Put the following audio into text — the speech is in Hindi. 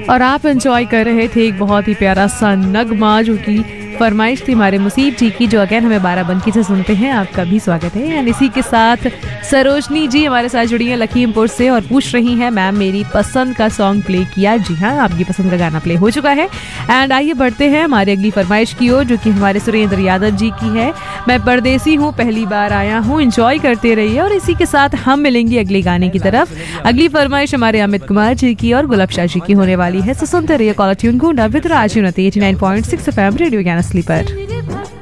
और आप एंजॉय कर रहे थे एक बहुत ही प्यारा सा नगमा जो कि फरमाइश थी हमारे मुसीब जी की, जो अगेन हमें बाराबंकी से सुनते हैं। आपका भी स्वागत है। एंड इसी के साथ सरोजनी जी हमारे साथ जुड़ी हैं लखीमपुर से और पूछ रही हैं मैम मेरी पसंद का सॉन्ग प्ले किया। जी हाँ, आपकी पसंद का गाना प्ले हो चुका है। एंड आइए बढ़ते हैं हमारी अगली फरमाइश की ओर, जो कि हमारे सुरेंद्र यादव जी की है। मैं परदेसी हूँ, पहली बार आया हूँ, एंजॉय करते रहिए। और इसी के साथ हम मिलेंगे अगले गाने की तरफ। अगली फरमाइश हमारे अमित कुमार जी की और गुलाब शाह जी की होने वाली है। सो सुनते रहिए कॉलर ट्यून को विद राज 89.6 FM रेडियो ज्ञान असली पर।